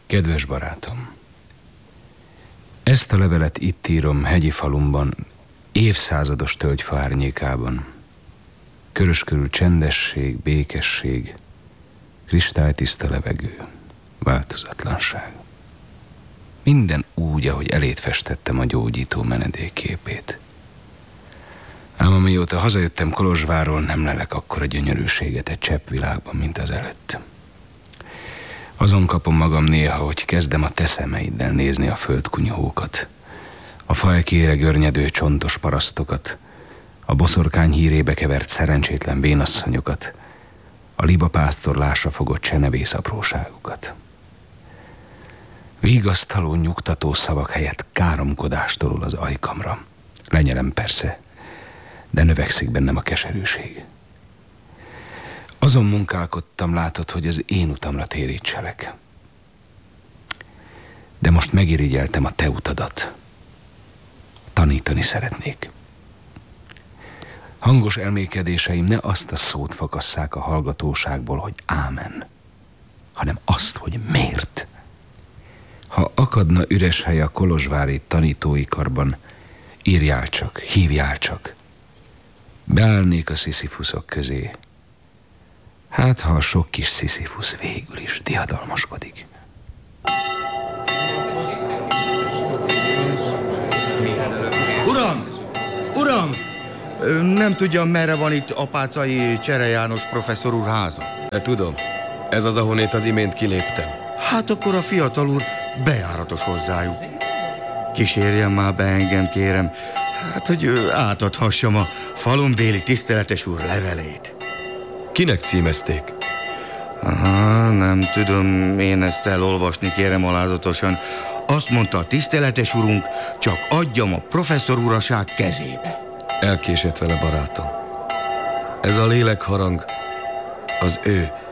Kedves barátom, ezt a levelet itt írom hegyi falumban, évszázados tölgyfa árnyékában. Körös körül csendesség, békesség, kristálytiszta levegő, változatlanság. Minden úgy, ahogy elét festettem a gyógyító menedékképét. Ám amióta hazajöttem Kolozsvárról, nem lelek akkora gyönyörűséget egy csepp világban, mint az előtt. Azon kapom magam néha, hogy kezdem a te szemeiddel nézni a földkunyhókat, a fajkére görnyedő csontos parasztokat, a boszorkány hírébe kevert szerencsétlen bénasszonyokat, a libapásztorlásra fogott csenevész apróságokat. Vigasztaló, nyugtató szavak helyett káromkodást tolul az ajkamra. Lenyelem persze, de növekszik bennem a keserűség. Azon munkálkodtam, látod, hogy az én utamra térítselek. De most megirigyeltem a te utadat. Tanítani szeretnék. Hangos elmékedéseim ne azt a szót fakasszák a hallgatóságból, hogy ámen, hanem azt, hogy miért. Ha akadna üres hely a kolozsvári tanítói karban, írjál csak, hívjál csak. Beállnék a sziszifuszok közé. Hát, ha a sok kis sziszifusz végül is diadalmaskodik. Uram! Uram! Nem tudja, merre van itt Apáczai Csere János professzor úr háza. Tudom. Ez az, ahonnét az imént kiléptem. Hát akkor a fiatal úr bejáratos hozzájuk. Kísérjen már be engem, kérem. Hát, hogy átadhassam a falumbéli tiszteletes úr levelét. Kinek címezték? Aha, nem tudom én ezt elolvasni, kérem alázatosan. Azt mondta a tiszteletes úrunk, csak adjam a professzor uraság kezébe. Elkésett vele, barátom. Ez a lélekharang az ő